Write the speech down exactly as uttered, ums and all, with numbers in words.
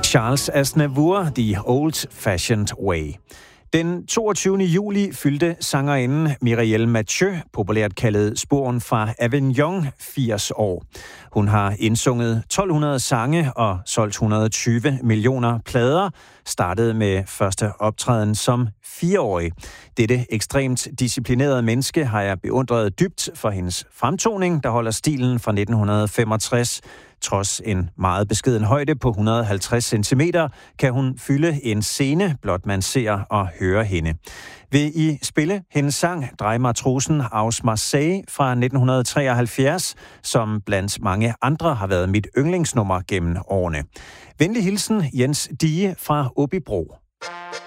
Charles Aznavour, The Old-Fashioned Way. Den toogtyvende juli fyldte sangerinden Mireille Mathieu, populært kaldet Sporen fra Avignon, firs år. Hun har indsunget tolv hundrede sange og solgt et hundrede og tyve millioner plader, startede med første optræden som fireårig. Dette ekstremt disciplinerede menneske har jeg beundret dybt for hendes fremtoning, der holder stilen fra nitten femogtres. Trods en meget beskeden højde på et hundrede og halvtreds centimeter, kan hun fylde en scene, blot man ser og hører hende. Vil I spille hendes sang Drej Matrosen aus Marseille fra nitten treoghalvfjerds, som blandt mange andre har været mit yndlingsnummer gennem årene. Venlig hilsen Jens Dige fra Åbybro.